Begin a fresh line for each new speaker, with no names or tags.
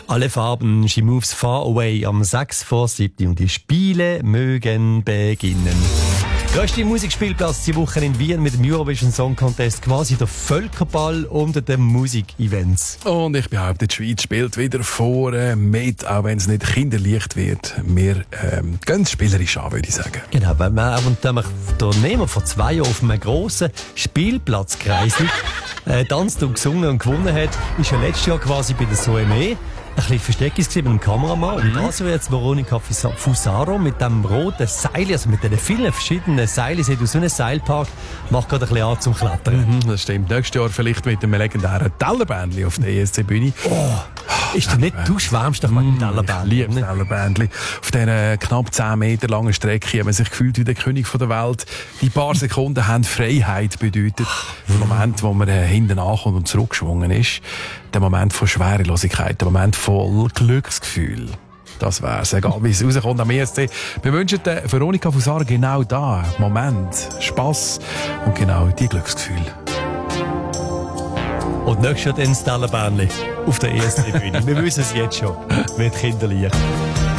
Alle Farben, she moves far away am 6 vor 7 und die Spiele mögen beginnen. Grösste Musikspielplatz die Woche in Wien mit dem Eurovision Song Contest, quasi der Völkerball unter den Musikevents.
Und ich behaupte, die Schweiz spielt wieder vorne mit, auch wenn es nicht kinderleicht wird. Wir gehen es spielerisch an, würde ich sagen.
Genau, weil wir vor 2 Jahren auf einem grossen Spielplatzkreisel tanzt und gesungen und gewonnen hat, ist ja letztes Jahr quasi bei der SOME ein bisschen versteckt mit dem Kameramann. Und das wird jetzt Veronica Fusaro mit dem roten Seil, also mit den vielen verschiedenen Seilen, sieht aus so einem Seilpark, macht gerade ein bisschen an zum Klettern.
Das stimmt. Nächstes Jahr vielleicht mit einem legendären Tellerbändli auf der ESC-Bühne.
Ist doch nicht, du schwärmst doch mal mit dem Tellerbändli.
Ich liebe Tellerbändli. Auf dieser knapp 10 Meter langen Strecke hat man sich gefühlt wie der König der Welt. Die paar Sekunden haben Freiheit bedeutet. Der Moment, wo man hinten ankommt und zurückgeschwungen ist. Der Moment von Schwerelosigkeit, der Moment von Glücksgefühl. Das wär's. Egal wie es rauskommt am ESC. Wir wünschen der Veronica Fusaro genau da. Moment, Spass und genau die Glücksgefühl.
Und nächstes Jahr dann das Tellerbändli auf der ESC-Bühne. Wir wissen es jetzt schon. Mit Kinderlicht.